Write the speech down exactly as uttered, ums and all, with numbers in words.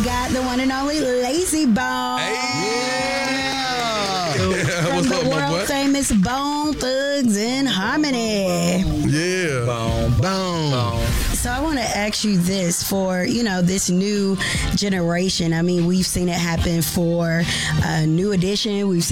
got the one and only Lazy Bone. Hey. From What's the up, my boy? world famous Bone Thugs in Harmony. Yeah. Boom, boom, boom. So I want to ask you this for, you know, this new generation. I mean, we've seen it happen for uh, New Edition. We've